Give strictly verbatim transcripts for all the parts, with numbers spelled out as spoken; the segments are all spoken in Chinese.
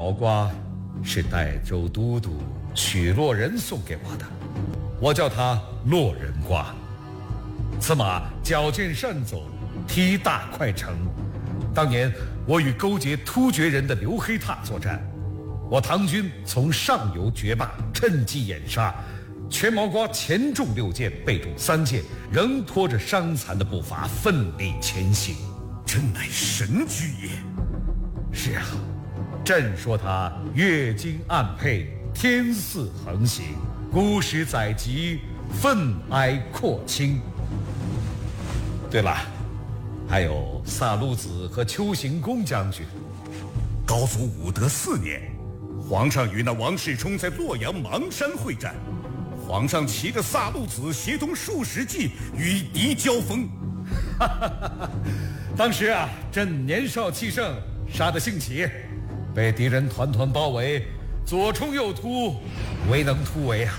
毛瓜是代州都督许洛人送给我的，我叫他洛人瓜。此马矫健善走，踢大快成。当年我与勾结突厥人的刘黑闼作战，我唐军从上游决坝，趁机掩杀。全毛瓜前中六箭，背中三箭，仍拖着伤残的步伐奋力前行， 真乃神驹也。 是啊，朕说他越经暗配，天似横行，孤史载籍，愤哀阔清。对了，还有萨禄子和丘行恭将军。 高祖武德四年，皇上与那王世充在洛阳邙山会战，皇上骑着萨禄子协同数十骑与敌交锋。 当时啊，朕年少气盛，杀得兴起，被敌人团团包围，左冲右突，未能突围啊。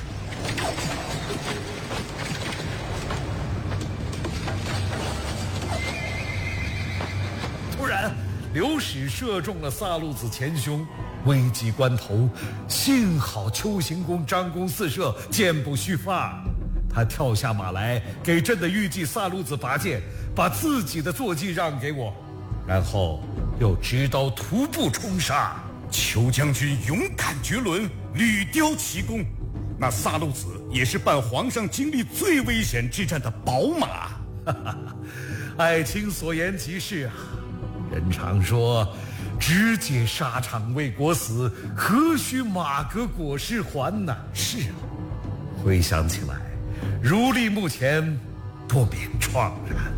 突然流矢射中了萨禄子前胸，危急关头，幸好丘行恭张弓四射，箭不虚发。他跳下马来，给朕的御骑萨禄子拔剑，把自己的坐骑让给我，然后又执刀徒步冲杀。 丘将军勇敢绝伦，屡雕奇功。那萨禄子也是伴皇上经历最危险之战的宝马。 爱卿所言极是啊。人常说，直接沙场为国死，何须马革裹尸还呢？是啊，回想起来，如历目前，不免怆然。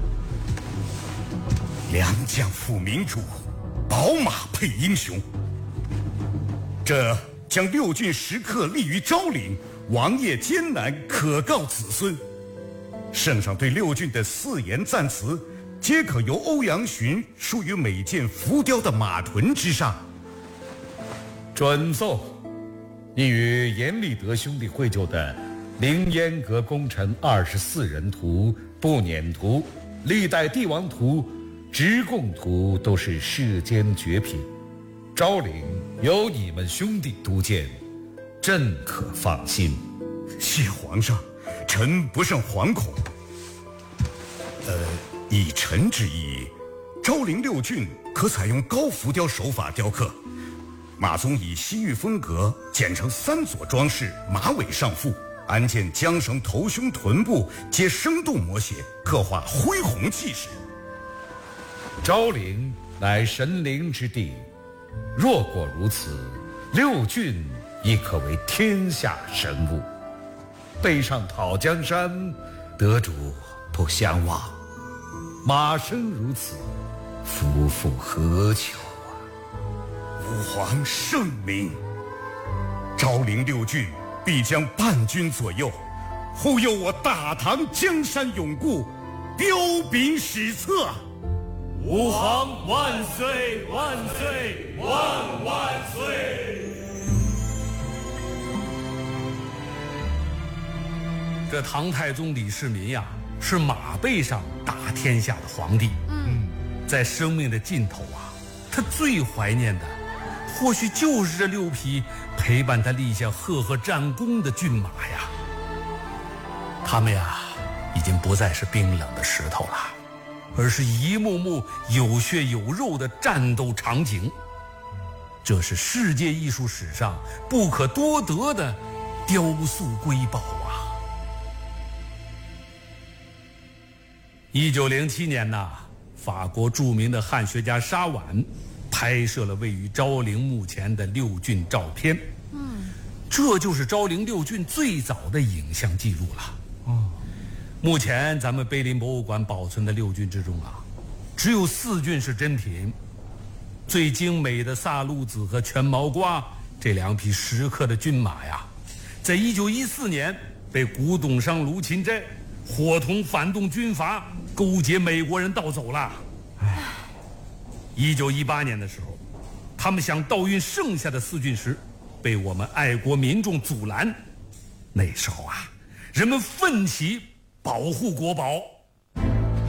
良将负明主，宝马配英雄。这将六郡时刻立于昭陵，王业艰难，可告子孙。圣上对六郡的四言赞词，皆可由欧阳询书于每件浮雕的马臀之上。 准奏，你与阎立德兄弟绘就的凌烟阁功臣二十四人图、步辇图、历代帝王图、直贡图都是世间绝品。昭陵有你们兄弟督建，朕可放心。 谢皇上，臣不胜惶恐。呃，以臣之意，昭陵六郡可采用高浮雕手法雕刻，马鬃以西域风格剪成三左装饰，马尾上覆，鞍件、缰绳、头胸、臀部皆生动摹写，刻画恢宏气势。 昭陵乃神灵之地，若果如此，六郡亦可为天下神物。背上讨江山，得主不相忘。马生如此，夫复何求啊？ 吾皇圣明。昭陵六郡必将半军左右，护佑我大唐江山永固，彪炳史册。 吾皇万岁万岁万万岁！这唐太宗李世民呀，是马背上打天下的皇帝。嗯，在生命的尽头啊，他最怀念的，或许就是这六匹陪伴他立下赫赫战功的骏马呀。他们呀，已经不再是冰冷的石头了，而是一幕幕有血有肉的战斗场景。这是世界艺术史上不可多得的雕塑瑰宝啊！一九零七年呐，法国著名的汉学家沙婉拍摄了位于昭陵墓前的六郡照片。嗯，这就是昭陵六郡最早的影像记录了。哦，目前咱们碑林博物馆保存的六郡之中啊，只有四郡是真品。最精美的萨禄子和全毛瓜这两匹石刻的骏马呀，在一九一四年被古董商卢芹斋伙同反动军阀勾结美国人盗走了。一九一八年的时候，他们想盗运剩下的四郡时，被我们爱国民众阻拦。那时候啊，人们奋起保护国宝。